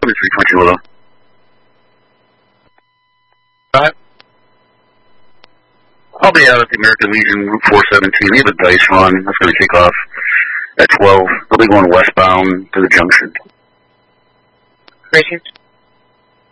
320 Willow. I'll be out at the American Legion Route 417. They have a dice run. That's going to kick off at 12. They'll be going westbound to the junction. Great.